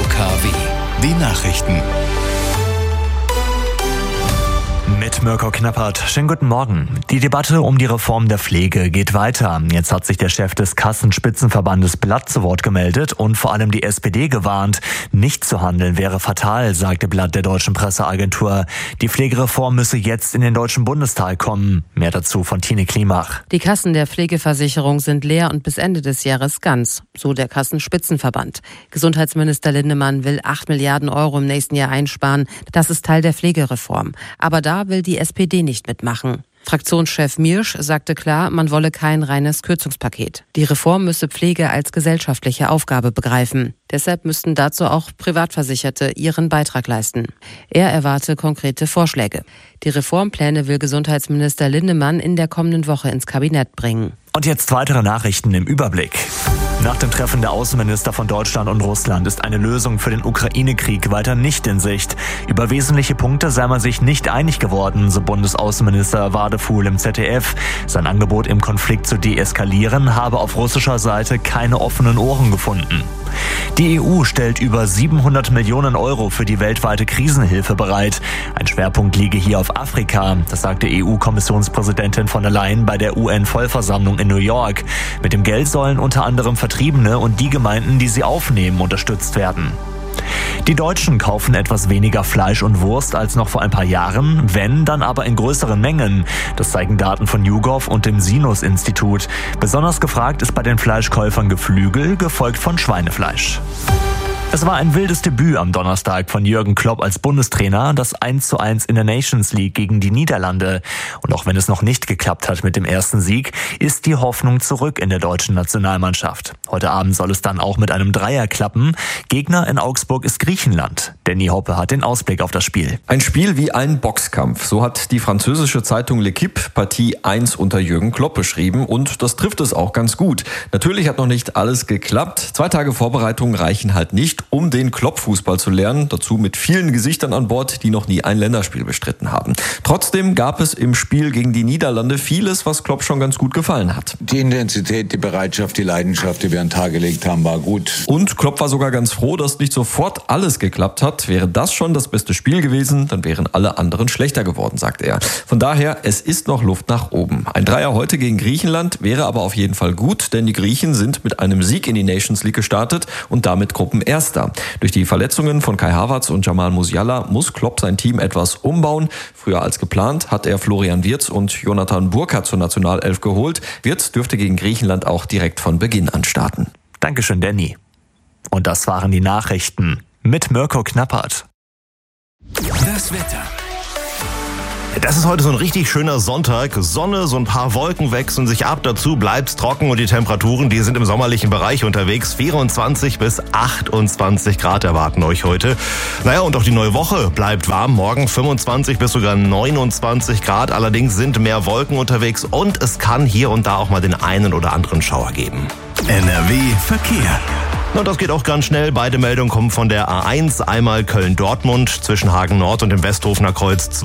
KW. Die Nachrichten. Mit Mirko Knappert. Schönen guten Morgen. Die Debatte um die Reform der Pflege geht weiter. Jetzt hat sich der Chef des Kassenspitzenverbandes Blatt zu Wort gemeldet und vor allem die SPD gewarnt. Nicht zu handeln wäre fatal, sagte Blatt der deutschen Presseagentur. Die Pflegereform müsse jetzt in den Deutschen Bundestag kommen. Mehr dazu von Tine Klimach. Die Kassen der Pflegeversicherung sind leer und bis Ende des Jahres ganz, so der Kassenspitzenverband. Gesundheitsminister Lindemann will 8 Milliarden Euro im nächsten Jahr einsparen. Das ist Teil der Pflegereform. Aber da will die SPD nicht mitmachen. Fraktionschef Miersch sagte klar, man wolle kein reines Kürzungspaket. Die Reform müsse Pflege als gesellschaftliche Aufgabe begreifen. Deshalb müssten dazu auch Privatversicherte ihren Beitrag leisten. Er erwarte konkrete Vorschläge. Die Reformpläne will Gesundheitsminister Lindemann in der kommenden Woche ins Kabinett bringen. Und jetzt weitere Nachrichten im Überblick. Nach dem Treffen der Außenminister von Deutschland und Russland ist eine Lösung für den Ukraine-Krieg weiter nicht in Sicht. Über wesentliche Punkte sei man sich nicht einig geworden, so Bundesaußenminister Wadefuhl im ZDF. Sein Angebot, im Konflikt zu deeskalieren, habe auf russischer Seite keine offenen Ohren gefunden. Die EU stellt über 700 Millionen Euro für die weltweite Krisenhilfe bereit. Ein Schwerpunkt liege hier auf Afrika, das sagte EU-Kommissionspräsidentin von der Leyen bei der UN-Vollversammlung in New York. Mit dem Geld sollen unter anderem Vertriebene und die Gemeinden, die sie aufnehmen, unterstützt werden. Die Deutschen kaufen etwas weniger Fleisch und Wurst als noch vor ein paar Jahren, wenn, dann aber in größeren Mengen. Das zeigen Daten von YouGov und dem Sinus-Institut. Besonders gefragt ist bei den Fleischkäufern Geflügel, gefolgt von Schweinefleisch. Es war ein wildes Debüt am Donnerstag von Jürgen Klopp als Bundestrainer, das 1:1 in der Nations League gegen die Niederlande. Und auch wenn es noch nicht geklappt hat mit dem ersten Sieg, ist die Hoffnung zurück in der deutschen Nationalmannschaft. Heute Abend soll es dann auch mit einem Dreier klappen. Gegner in Augsburg ist Griechenland. Danny Hoppe hat den Ausblick auf das Spiel. Ein Spiel wie ein Boxkampf, so hat die französische Zeitung L'Équipe Partie 1 unter Jürgen Klopp beschrieben und das trifft es auch ganz gut. Natürlich hat noch nicht alles geklappt. 2 Tage Vorbereitung reichen halt nicht, um den Klopp-Fußball zu lernen, dazu mit vielen Gesichtern an Bord, die noch nie ein Länderspiel bestritten haben. Trotzdem gab es im Spiel gegen die Niederlande vieles, was Klopp schon ganz gut gefallen hat. Die Intensität, die Bereitschaft, die Leidenschaft, die wir an den Tag gelegt haben, war gut. Und Klopp war sogar ganz froh, dass nicht sofort alles geklappt hat. Wäre das schon das beste Spiel gewesen, dann wären alle anderen schlechter geworden, sagt er. Von daher, es ist noch Luft nach oben. Ein Dreier heute gegen Griechenland wäre aber auf jeden Fall gut, denn die Griechen sind mit einem Sieg in die Nations League gestartet und damit Gruppenerster. Durch die Verletzungen von Kai Havertz und Jamal Musiala muss Klopp sein Team etwas umbauen. Früher als geplant hat er Florian Wirtz und Jonathan Burkhardt zur Nationalelf geholt. Wirtz dürfte gegen Griechenland auch direkt von Beginn an starten. Dankeschön, Danny. Und das waren die Nachrichten mit Mirko Knappert. Das Wetter. Das ist heute so ein richtig schöner Sonntag. Sonne, so ein paar Wolken wechseln sich ab. Dazu bleibt's trocken und die Temperaturen, die sind im sommerlichen Bereich unterwegs. 24 bis 28 Grad erwarten euch heute. Naja, und auch die neue Woche bleibt warm. Morgen 25 bis sogar 29 Grad. Allerdings sind mehr Wolken unterwegs und es kann hier und da auch mal den einen oder anderen Schauer geben. NRW Verkehr. Und das geht auch ganz schnell. Beide Meldungen kommen von der A1. Einmal Köln-Dortmund zwischen Hagen Nord und dem Westhofener Kreuz.